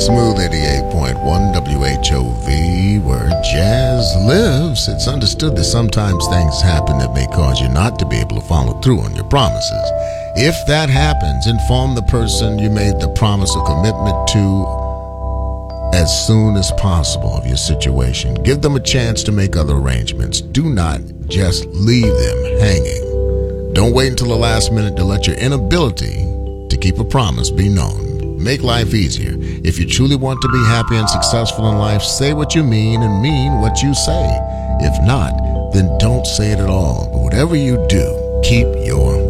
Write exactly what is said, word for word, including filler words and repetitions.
Smooth eighty-eight point one W H O V, where jazz lives. It's understood that sometimes things happen that may cause you not to be able to follow through on your promises. If that happens, inform the person you made the promise or commitment to as soon as possible of your situation. Give them a chance to make other arrangements. Do not just leave them hanging. Don't wait until the last minute to let your inability to keep a promise be known. Make life easier. If you truly want to be happy and successful in life, say what you mean and mean what you say. If not, then don't say it at all. But whatever you do, keep your